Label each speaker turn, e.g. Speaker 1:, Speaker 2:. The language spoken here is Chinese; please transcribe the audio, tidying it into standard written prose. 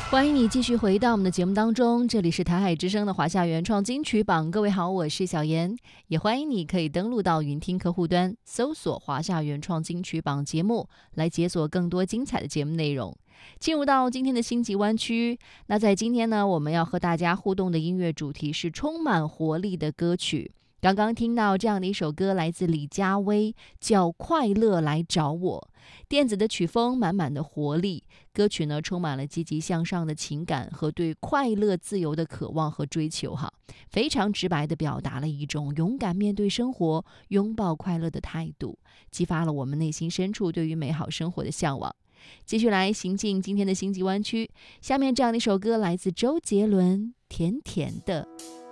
Speaker 1: 欢迎你继续回到我们的节目当中，这里是台海之声的华夏原创金曲榜。各位好，我是小妍，也欢迎你可以登录到云听客户端，搜索华夏原创金曲榜节目，来解锁更多精彩的节目内容。进入到今天的星际湾区，那在今天呢，我们要和大家互动的音乐主题是充满活力的歌曲。刚刚听到这样的一首歌，来自李佳薇，叫《快乐来找我》，电子的曲风满满的活力，歌曲呢充满了积极向上的情感和对快乐自由的渴望和追求非常直白地表达了一种勇敢面对生活、拥抱快乐的态度，激发了我们内心深处对于美好生活的向往。继续来行进今天的星际湾区，下面这样的一首歌来自周杰伦，《甜甜的》。